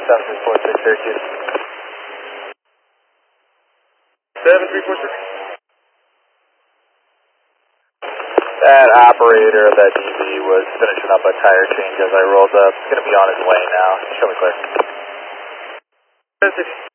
7346 Syracuse. 7346. That operator of that DV was finishing up a tire change as I rolled up. He's going to be on his way now. Show me clear. 10-6.